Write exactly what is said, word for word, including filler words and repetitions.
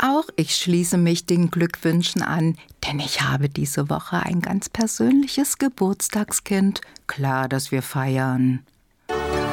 Auch ich schließe mich den Glückwünschen an, denn ich habe diese Woche ein ganz persönliches Geburtstagskind. Klar, dass wir feiern.